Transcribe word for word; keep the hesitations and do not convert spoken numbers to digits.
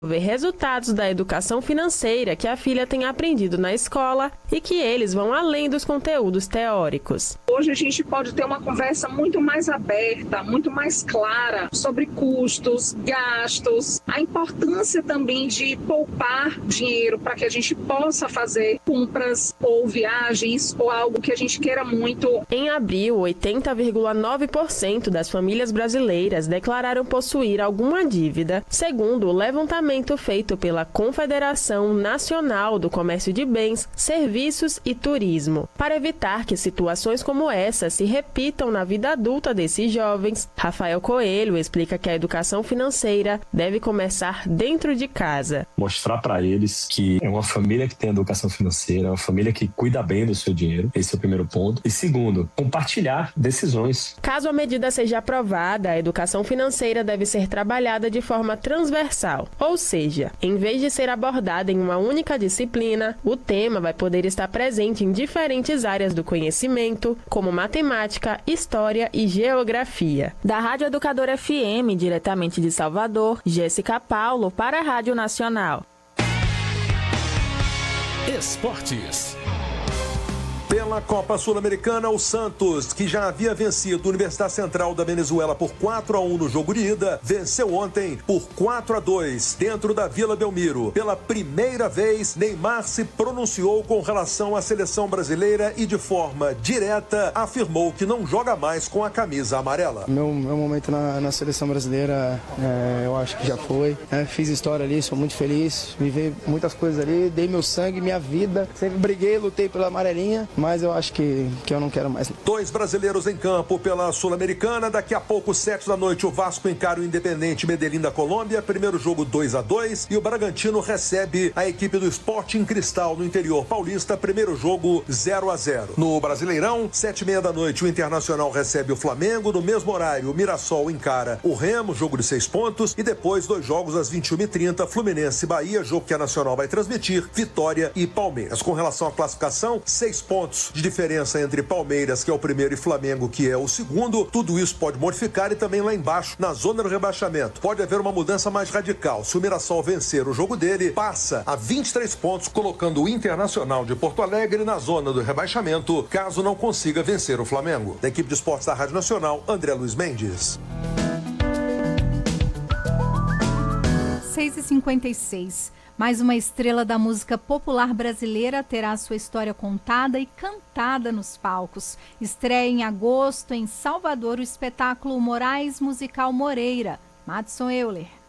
ver resultados da educação financeira que a filha tem aprendido na escola e que eles vão além dos conteúdos teóricos. Hoje a gente pode ter uma conversa muito mais aberta, muito mais clara sobre custos, gastos, a importância também de poupar dinheiro para que a gente possa fazer compras ou viagens ou algo que a gente queira muito. Em abril, oitenta vírgula nove por cento das famílias brasileiras declararam possuir alguma dívida, segundo o levantamento feito pela Confederação Nacional do Comércio de Bens, Serviços e Turismo. Para evitar que situações como essa se repitam na vida adulta desses jovens, Rafael Coelho explica que a educação financeira deve começar dentro de casa. Mostrar para eles que é uma família que tem educação financeira, é uma família que cuida bem do seu dinheiro. Esse é o primeiro ponto. E segundo, compartilhar decisões. Caso a medida seja aprovada, a educação financeira deve ser trabalhada de forma transversal, ou Ou seja, em vez de ser abordada em uma única disciplina, o tema vai poder estar presente em diferentes áreas do conhecimento, como matemática, história e geografia. Da Rádio Educadora F M, diretamente de Salvador, Jéssica Paulo, para a Rádio Nacional. Esportes. Pela Copa Sul-Americana, o Santos, que já havia vencido a Universidade Central da Venezuela por quatro a um no jogo de ida, venceu ontem por quatro a dois dentro da Vila Belmiro. Pela primeira vez, Neymar se pronunciou com relação à seleção brasileira e de forma direta afirmou que não joga mais com a camisa amarela. Meu, meu momento na, na seleção brasileira, é, eu acho que já foi. É, fiz história ali, sou muito feliz, vivi muitas coisas ali, dei meu sangue, minha vida, sempre briguei, lutei pela amarelinha, mas eu acho que, que eu não quero mais. Dois brasileiros em campo pela Sul-Americana. Daqui a pouco, sete da noite, o Vasco encara o Independente Medellín da Colômbia. Primeiro jogo dois a dois. E o Bragantino recebe a equipe do Sporting Cristal no interior paulista. Primeiro jogo zero a zero. No Brasileirão, sete e meia da noite, o Internacional recebe o Flamengo. No mesmo horário, o Mirassol encara o Remo, jogo de seis pontos. E depois, dois jogos às vinte e uma e trinta, Fluminense e Bahia, jogo que a Nacional vai transmitir, Vitória e Palmeiras. Com relação à classificação, seis pontos de diferença entre Palmeiras, que é o primeiro, e Flamengo, que é o segundo. Tudo isso pode modificar e também lá embaixo, na zona do rebaixamento, pode haver uma mudança mais radical. Se o Mirassol vencer o jogo dele, passa a vinte e três pontos, colocando o Internacional de Porto Alegre na zona do rebaixamento, caso não consiga vencer o Flamengo. Da equipe de esportes da Rádio Nacional, André Luiz Mendes. seis e cinquenta e seis. Mais uma estrela da música popular brasileira terá sua história contada e cantada nos palcos. Estreia em agosto em Salvador o espetáculo Moraes Musical Moreira. Madison Euler.